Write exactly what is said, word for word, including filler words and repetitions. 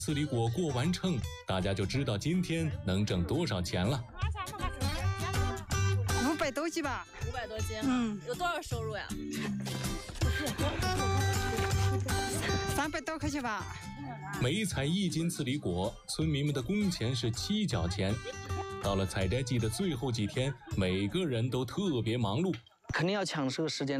刺梨果过完秤，大家就知道今天能挣多少钱了。 五百多斤吧。 五百多斤， 嗯， 有多少收入呀？ 三百多块钱吧。 每采一斤刺梨果，村民们的工钱是七角钱。到了采摘季的最后几天，每个人都特别忙碌， 肯定要抢这个时间。